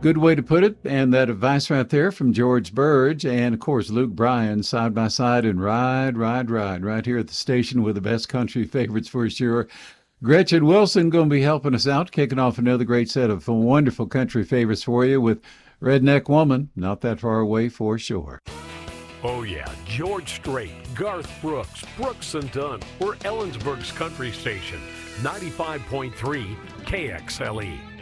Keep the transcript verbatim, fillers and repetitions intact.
Good way to put it. And that advice right there from George Burge and, of course, Luke Bryan, side by side and ride, ride, ride, right here at the station with the best country favorites for sure. Gretchen Wilson going to be helping us out, kicking off another great set of wonderful country favorites for you with Redneck Woman, not that far away for sure. Oh, yeah, George Strait, Garth Brooks, Brooks and Dunn. We're Ellensburg's country station, ninety-five point three K X L E.